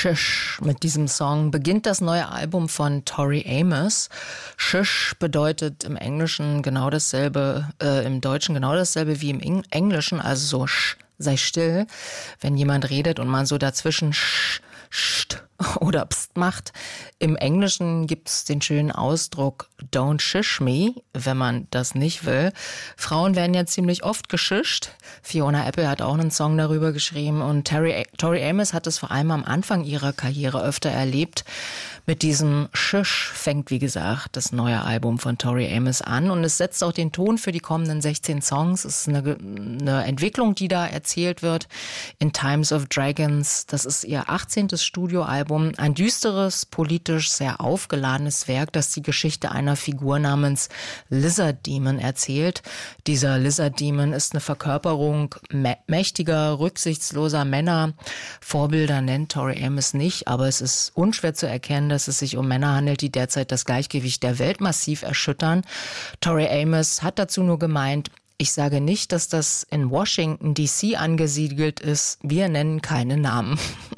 Shish. Mit diesem Song beginnt das neue Album von Tori Amos. Shish bedeutet im Englischen genau dasselbe, im Deutschen genau dasselbe wie im Englischen, also so sch, sei still. Wenn jemand redet und man so dazwischen sch, st oder pst macht. Im Englischen gibt es den schönen Ausdruck don't shish me, wenn man das nicht will. Frauen werden ja ziemlich oft geschischt. Fiona Apple hat auch einen Song darüber geschrieben und Tori Amos hat es vor allem am Anfang ihrer Karriere öfter erlebt. Mit diesem Shish fängt, wie gesagt, das neue Album von Tori Amos an und es setzt auch den Ton für die kommenden 16 Songs. Es ist eine Entwicklung, die da erzählt wird. In Times of Dragons, das ist ihr 18. Studioalbum. Ein düsteres, politisch sehr aufgeladenes Werk, das die Geschichte einer Figur namens Lizard Demon erzählt. Dieser Lizard Demon ist eine Verkörperung mächtiger, rücksichtsloser Männer. Vorbilder nennt Tori Amos nicht, aber es ist unschwer zu erkennen, dass es sich um Männer handelt, die derzeit das Gleichgewicht der Welt massiv erschüttern. Tori Amos hat dazu nur gemeint, ich sage nicht, dass das in Washington D.C. angesiedelt ist. Wir nennen keine Namen.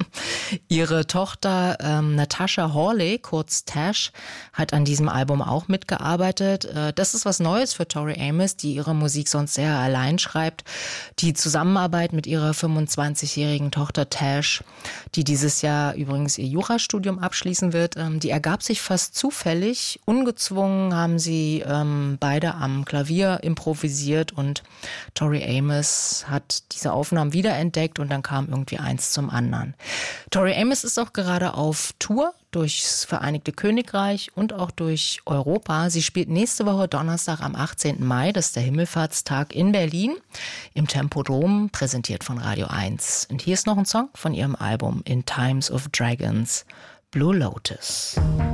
Ihre Tochter Natasha Hawley, kurz Tash, hat an diesem Album auch mitgearbeitet. Das ist was Neues für Tori Amos, die ihre Musik sonst sehr allein schreibt. Die Zusammenarbeit mit ihrer 25-jährigen Tochter Tash, die dieses Jahr übrigens ihr Jurastudium abschließen wird, die ergab sich fast zufällig. Ungezwungen haben sie beide am Klavier improvisiert und Tori Amos hat diese Aufnahmen wiederentdeckt und dann kam irgendwie eins zum anderen. Tori Amos ist auch gerade auf Tour durchs Vereinigte Königreich und auch durch Europa. Sie spielt nächste Woche Donnerstag am 18. Mai, das ist der Himmelfahrtstag in Berlin, im Tempodrom, präsentiert von Radio 1. Und hier ist noch ein Song von ihrem Album In Times of Dragons, Blue Lotus.